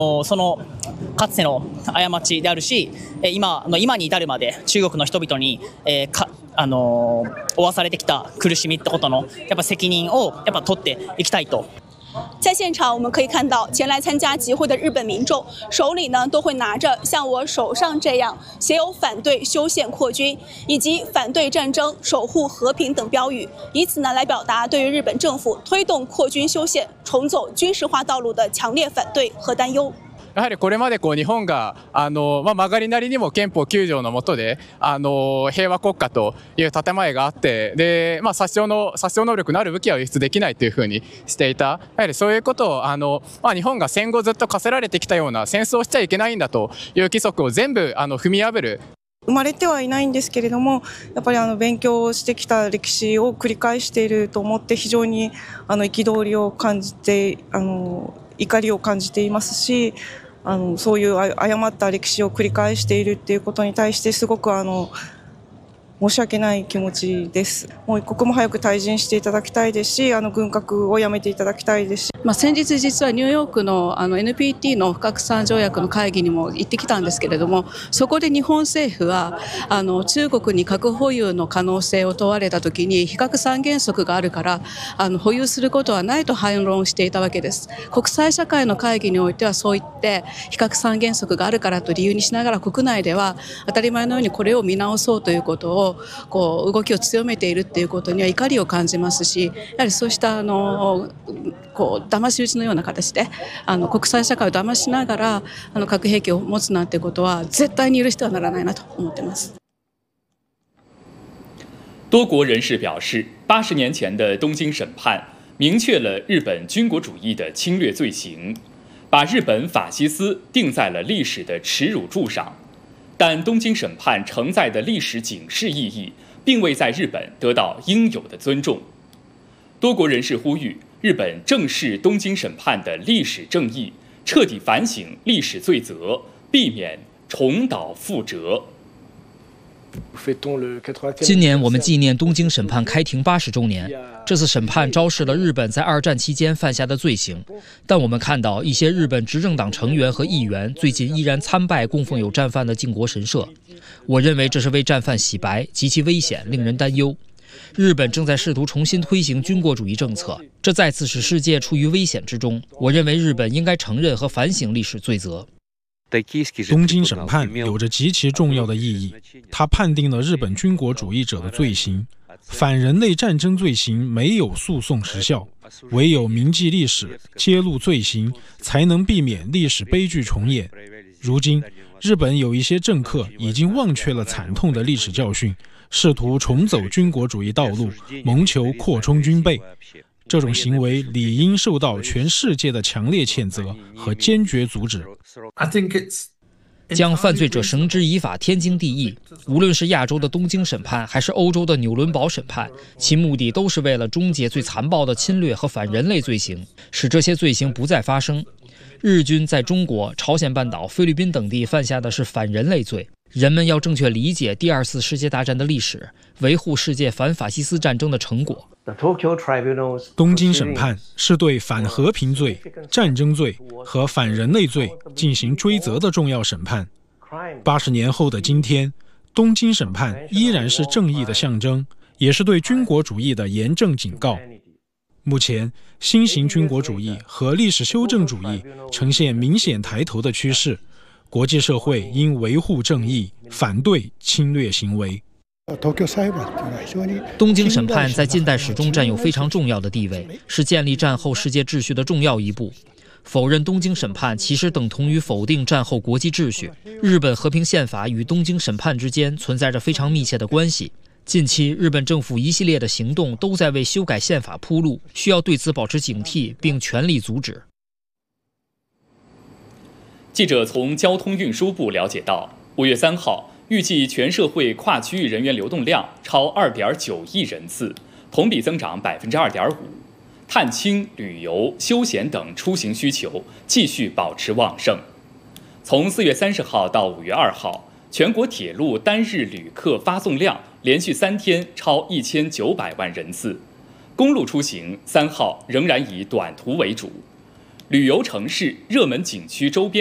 そのかつての過ちであるし、今に至るまで中国の人々に、負わされてきた苦しみってことのやっぱ責任をやっぱ取っていきたいと。 在现场我们可以看到，前来参加集会的日本民众手里呢都会拿着像我手上这样写有反对修宪扩军以及反对战争、守护和平等标语，以此呢来表达对于日本政府推动扩军修宪、重走军事化道路的强烈反对和担忧。 やはりこれまで日本が曲がりなりにも憲法9条の下で平和国家という建前があって、で殺傷能力のある武器は輸出できないというふうにしていた。やはりそういうことを日本が戦後ずっと課せられてきたような戦争をしちゃいけないんだという規則を全部踏み破る。 生まれてはいないんですけれども、やっぱり勉強してきた歴史を繰り返していると思って非常に憤りを感じて怒りを感じていますし、そういう誤った歴史を繰り返しているっていうことに対してすごく申し訳ない気持ちです。もう一刻も早く退陣していただきたいですし、軍拡をやめていただきたいですし。 先日実はニューヨークのNPT の不拡散条約の会議にも行ってきたんですけれども、そこで日本政府は中国に核保有の可能性を問われたときに非核三原則があるから保有することはないと反論していたわけです。国際社会の会議においてはそう言って非核三原則があるからと理由にしながら国内では当たり前のようにこれを見直そうということを動きを強めているっていうことには怒りを感じますし、やはりそうした騙し討ちのような形で国際社会を騙しながら核兵器を持つなんてことは絶対に許してはならないなと思っています。 多国人士表示，80年前的东京审判明确了日本军国主义的侵略罪行，把日本法西斯定在了历史的耻辱柱上。但东京审判承载的历史警示意义，并未在日本得到应有的尊重。多国人士呼吁日本正视东京审判的历史正义，彻底反省历史罪责，避免重蹈覆辙。 今年我们纪念东京审判开庭80周年。这次审判昭示了日本在2战期间犯下的罪行，但我们看到一些日本执政党成员和议员最近依然参拜供奉有战犯的靖国神社。我认为这是为战犯洗白，极其危险，令人担忧。日本正在试图重新推行军国主义政策，这再次使世界处于危险之中。我认为日本应该承认和反省历史罪责。 东京审判有着极其重要的意义，它判定了日本军国主义者的罪行。反人类战争罪行没有诉讼时效，唯有铭记历史、揭露罪行，才能避免历史悲剧重演。如今，日本有一些政客已经忘却了惨痛的历史教训，试图重走军国主义道路，谋求扩充军备。这种行为理应受到全世界的强烈谴责和坚决阻止。 将犯罪者绳之以法天经地义。无论是亚洲的东京审判，还是欧洲的纽伦堡审判，其目的都是为了终结最残暴的侵略和反人类罪行，使这些罪行不再发生。日军在中国、朝鲜半岛、菲律宾等地犯下的是反人类罪。人们要正确理解第2次世界大战的历史，维护世界反法西斯战争的成果。 东京审判是对反和平罪、战争罪和反人类罪进行追责的重要审判。80年后的今天，东京审判依然是正义的象征，也是对军国主义的严正警告。目前，新型军国主义和历史修正主义呈现明显抬头的趋势，国际社会应维护正义，反对侵略行为。 东京审判在近代史中占有非常重要的地位，是建立战后世界秩序的重要一步。否认东京审判其实等同于否定战后国际秩序。日本和平宪法与东京审判之间存在着非常密切的关系。近期，日本政府一系列的行动都在为修改宪法铺路，需要对此保持警惕，并全力阻止。 记者从交通运输部了解到，5月3号，预计全社会跨区域人员流动量超2.9亿人次，同比增长2.5%。探亲、旅游、休闲等出行需求继续保持旺盛。从4月30号到5月2号，全国铁路单日旅客发送量连续3天超1900万人次。公路出行3号仍然以短途为主。 旅游城市、热门景区周边